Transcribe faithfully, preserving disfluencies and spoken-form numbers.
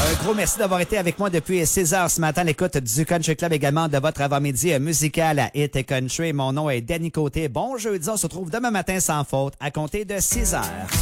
Un gros merci d'avoir été avec moi depuis six heures ce matin à l'écoute du Country Club, également de votre avant-midi musical à Hit Country. Mon nom est Danny Côté. Bon jeudi, on se retrouve demain matin sans faute à compter de six heures.